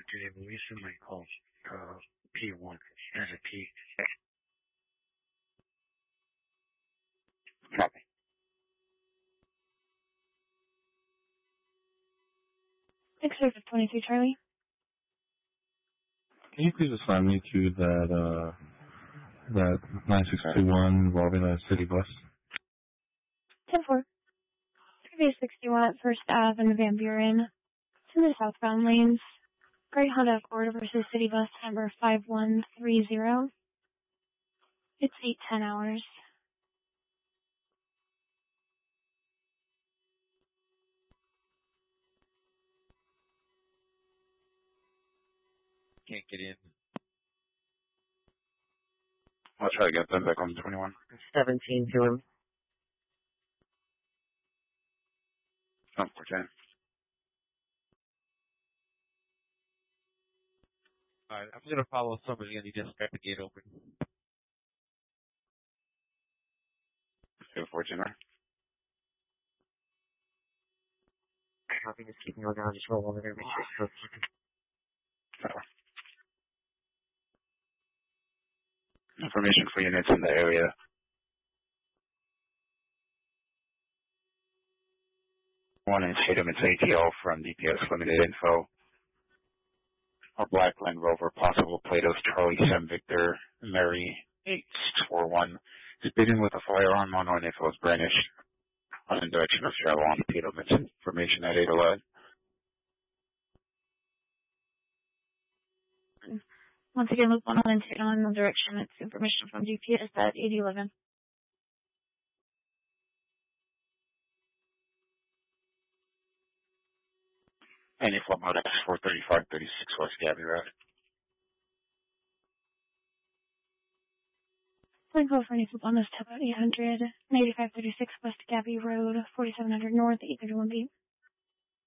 today, but we assume might call P1 as a P. Copy. X-ray 23 Charlie. Can you please assign me to that 9621 involving a city bus? 10-4. Previous 61 at First Ave and Van Buren. It's in the southbound lanes. Gray Honda Accord versus City Bus number 5130. It's 8:10 hours. Can't get in. I'll try to get them back on 21. 17 to him. Oh, 410. Alright, I'm gonna follow somebody and he just got the gate open. 410. Copy, just keep me on down, just roll over there, make sure it's close. Information for units in the area. One is Tatum, it's ATL from DPS Limited Info. A black Land Rover, possible Plato's Charlie 7 Victor Mary 8641. Speeding with a firearm on info is brandished on the direction of travel on Tatum. It's information at 811. Once again, loop 1 and Tatum in the direction. It's information from GPS at 811. And if I'm out at 435-36 West Gabby Road. Line call for any loop on this tab at 800, 9536 West Gabby Road, 4700 North, 831B.